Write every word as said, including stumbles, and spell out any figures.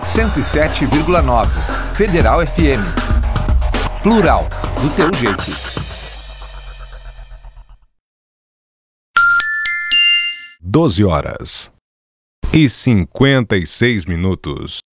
cento e sete vírgula nove. Federal F M. Plural, do teu jeito. doze horas e cinquenta e seis minutos.